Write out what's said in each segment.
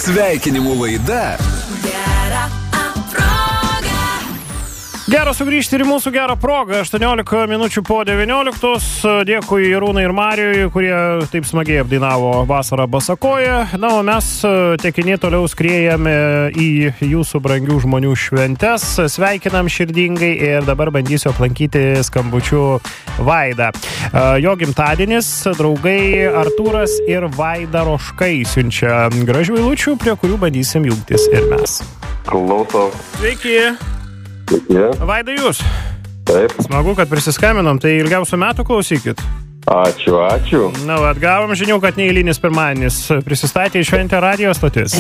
Sveikinimų laida. Gero sugrįžti ir mūsų gerą progą. 18 minučių po 19. Dėkui Irūnai ir Marijui, kurie taip smagiai apdainavo Vasarą basakoje. Na, o mes tekini toliau skriejame į jūsų brangių žmonių šventes. Sveikinam širdingai ir dabar bandysiu aplankyti skambučiu Vaidą. Jo gimtadienis, draugai Artūras ir Vaida Roškai siunčia gražių eilučių, prie kurių bandysim jungtis ir mes. Klausau. Sveiki. Vaida, jūs? Taip. Smagu, kad prisiskaminom, tai ilgiausių metų klausykit. Ačiū. Na, atgavom žinių, kad neįlinis pirmadienis. Prisistatė į šventę radijo stotis.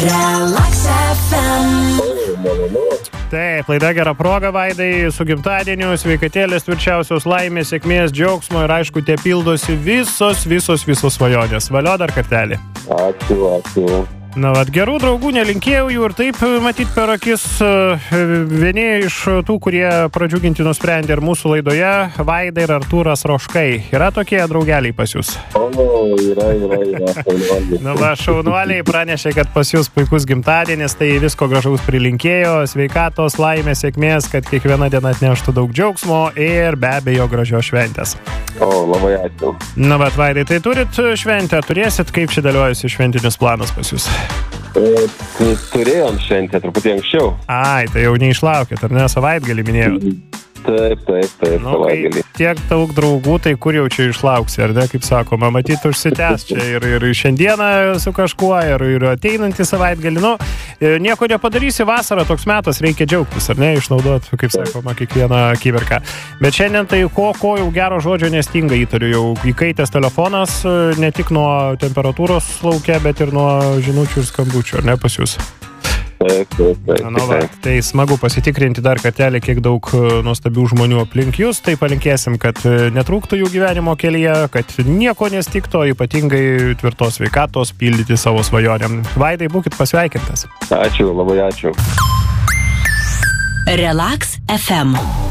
Taip, laida gera proga, Vaidai, su gimtadieniu, sveikatėlės, tvirčiausios laimės, sėkmės, džiaugsmo ir aišku, tie pildosi visos svajonės. Valio dar kartelį. Ačiū. Na, gerų draugų nelinkėjau jų ir taip matyt per akis. Vieni iš tų, kurie pradžiuginti nusprendė ir mūsų laidoje, Vaida ir Artūras Roškai. Yra tokie draugeliai pas jūs? Yra. Na, šaunuoliai pranešė, kad pas jūs puikus gimtadienis, tai visko gražaus prilinkėjo, sveikatos, laimės, sėkmės, kad kiekviena diena atneštų daug džiaugsmo ir be abejo gražios šventės. Labai ačiū. Na, bet Vaidai, tai turit šventę, turėsit, kaip čia dėliojasi šventinis planas pas jūs? Turėjom šventę truputį anksčiau. Ai, tai jau neišlaukėt, ar ne, savaitgalį minėjot? Taip, savaitgalį. Tiek daug draugų, tai kur jau čia išlauksi, ar ne, kaip sakoma, matyt, užsitęs čia ir šiandieną su kažkuo, ir ateinantį savaitgalį. Nieko nepadarysi, vasara toks metas, reikia džiaugtis, ar ne, išnaudoti, kaip sakoma, kiekvieną akimirką. Bet šiandien tai ko jau gero žodžio nestinga, įtariu, jau įkaitęs telefonas, ne tik nuo temperatūros lauke, bet ir nuo žinučių ir skambučių, ar ne, pas jūs? Taip. Tai smagu pasitikrinti dar kartelį, kiek daug nuostabių žmonių aplink jūs. Tai palinkėsim, kad netrūktų jų gyvenimo kelyje, kad nieko nestiktų, ypatingai tvirtos sveikatos, pildyti savo svajonėm. Vaidai, būkit pasveikintas. Labai ačiū. Relax FM.